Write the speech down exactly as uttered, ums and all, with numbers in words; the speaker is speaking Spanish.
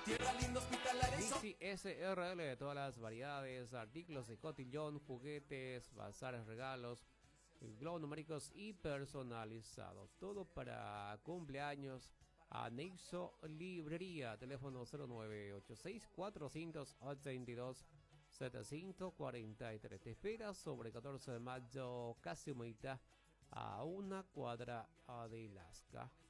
Tierra linda, hospitalaria y so- Mixi S R L de todas las variedades, artículos de cotillón, juguetes, bazares, regalos, globos numéricos y personalizados. Todo para cumpleaños. Anexo Librería, teléfono cero nueve ocho seis, cuatro ocho dos, siete cuatro tres. Te espera sobre catorce de mayo, casi humita, a una cuadra de Lasca.